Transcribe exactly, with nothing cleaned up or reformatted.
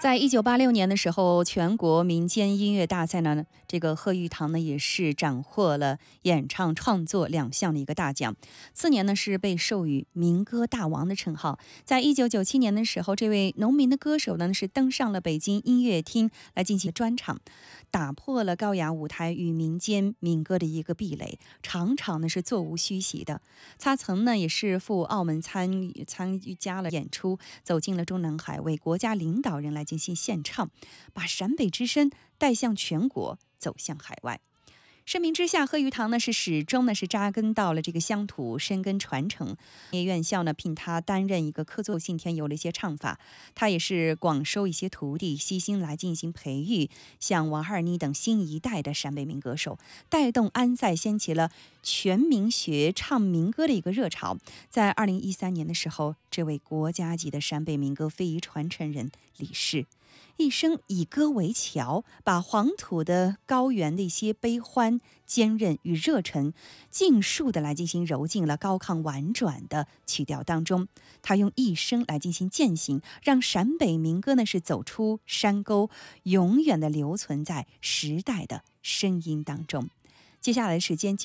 在一九八六年的时候，全国民间音乐大赛呢，这个贺玉堂呢也是斩获了演唱创作两项的一个大奖。次年呢是被授予民歌大王的称号。在一九九七年的时候，这位农民的歌手呢是登上了北京音乐厅来进行专场，打破了高雅舞台与民间民歌的一个壁垒，场场呢是座无虚席的。他曾呢也是赴澳门参与参加了演出，走进了中南海，为国家领导人来进行献唱，把陕北之声带向全国，走向海外。盛名之下，贺玉堂呢是始终呢是扎根到了这个乡土，深耕传承。院校呢聘他担任一个客座信天游的一些唱法，他也是广收一些徒弟，悉心来进行培育，像王二妮等新一代的陕北民歌手，带动安塞掀起了全民学唱民歌的一个热潮。在二零一三年的时候，这位国家级的陕北民歌非遗传承人离世。一生以歌为桥，把黄土的高原的一些悲欢、坚韧与热忱，尽数的来进行揉进了高亢婉转的曲调当中。他用一生来进行践行，让陕北民歌呢是走出山沟，永远的留存在时代的声音当中。接下来的时间。